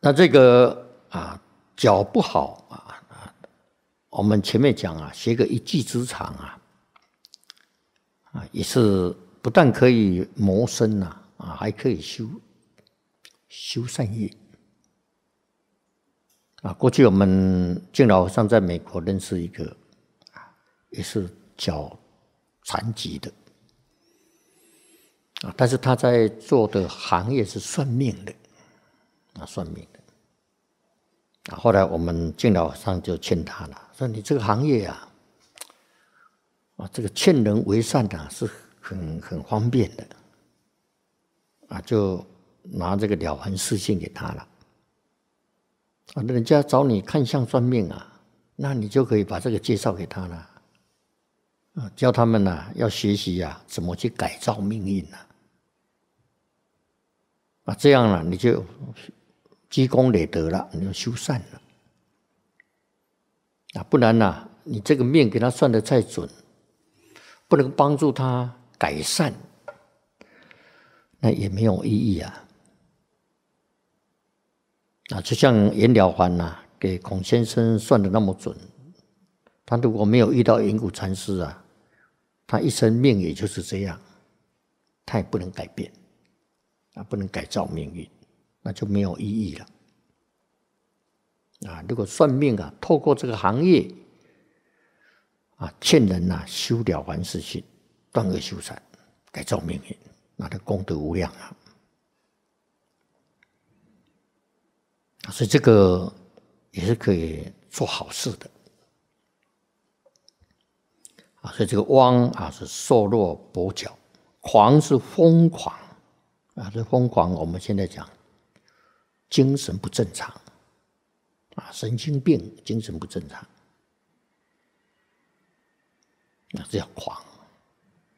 那这个脚不好我们前面讲学个一技之长也是不但可以谋生还可以修善业过去我们敬老和尚在美国认识一个也是脚残疾的但是他在做的行业是算命的算命的后来我们敬老和尚就劝他了，说你这个行业这个劝人为善是很方便的就拿这个了凡四训给他了人家找你看相算命那你就可以把这个介绍给他了教他们要学习怎么去改造命运这样你就积功累德了，你就修善了不然你这个命给他算得再准，不能帮助他改善，那也没有意义就像颜了凡给孔先生算得那么准，他如果没有遇到云谷禅师他一生命也就是这样，他也不能改变不能改造命运，那就没有意义了如果算命透过这个行业劝人修了凡四训，断恶修善，改造命运，那他功德无量所以这个也是可以做好事的所以这个汪是瘦弱跛脚，狂是疯狂这疯狂我们现在讲精神不正常神经病，精神不正常这叫狂